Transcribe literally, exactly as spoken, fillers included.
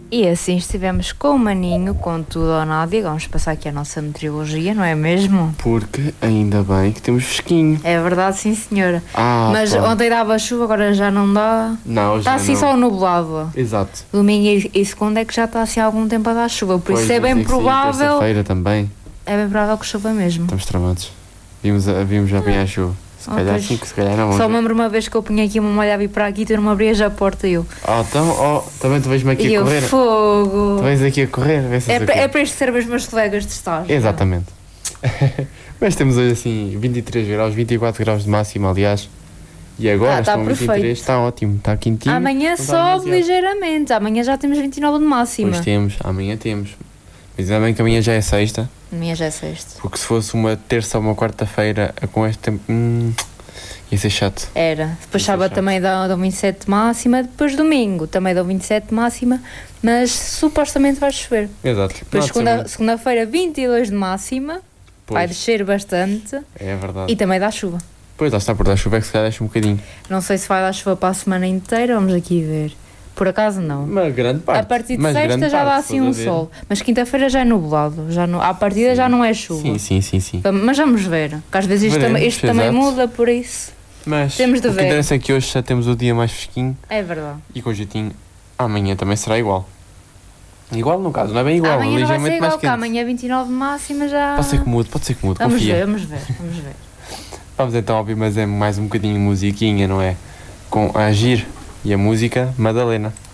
E assim estivemos com o Maninho, com tudo ou nada, e vamos passar aqui a nossa meteorologia, não é mesmo? Porque ainda bem que temos fresquinho. É verdade, sim senhora. Ah, Mas pá. ontem dava chuva, agora já não dá. Não, já Está assim não. só nublado. Exato. Domingo e, e segunda é que já está assim há algum tempo a dar chuva, por Pois, isso é vai bem ter que sair provável. terça-feira também. É bem provável que chova mesmo. Estamos travados. Vimos, a- vimos já bem a chuva. Se Oh, calhar pois. sim, que se calhar não. Só vamos me ver. lembro uma vez que eu punha aqui uma malha a vir para aqui e tu não me abrias a porta e eu. Oh, então, oh, também tu vens-me aqui E a eu, correr. fogo. Tu vens aqui a correr. Vê se É, és o para- quê. é para isto serem os meus colegas de estágio. Exatamente. Mas temos hoje assim vinte e três graus, vinte e quatro graus de máximo, aliás. E agora Ah, tá estão vinte e três, perfeito. está ótimo, está quentinho. Amanhã não está sobe demasiado. ligeiramente. Amanhã já temos vinte e nove de máxima. Pois temos, amanhã temos. Mas ainda bem que amanhã já é sexta, Amanhã já é sexta. porque se fosse uma terça ou uma quarta-feira com este tempo, hum, ia ser chato. Era. Depois Isso é sábado chato. também dá, dá vinte e sete de máxima. Depois domingo também dá vinte e sete de máxima. Mas supostamente vai chover. Exato. Depois Não há de ser segunda, muito. segunda-feira vinte e dois de máxima. Vai Pois, descer bastante. é verdade. E também dá chuva. Pois lá está, por dar chuva é que se calhar deixa um bocadinho. Não sei se vai dar chuva para a semana inteira. Vamos aqui ver. Por acaso não. Uma grande parte. A partir de mas sexta grande já dá parte, assim se um fores a ver. sol. Mas quinta-feira já é nublado. Já não, à partida Sim. já não é chuva. Sim, sim, sim, sim. Vamos- Mas vamos ver. Que às vezes isto, Veremos, também, isto também exato. muda, por isso. Mas Temos de o que ver. interessa é que hoje já temos o dia mais fresquinho É verdade. e com jeitinho amanhã também será igual. Igual no caso, não é bem igual, amanhã não vai ser ligeiramente mais igual, que quente. amanhã vinte e nove de máxima já. Pode ser que mude, pode ser que mude, Vamos confia. ver, vamos ver, vamos ver. Vamos então ouvir, mas é mais um bocadinho musiquinha, não é? Com a Agir e a música Madalena.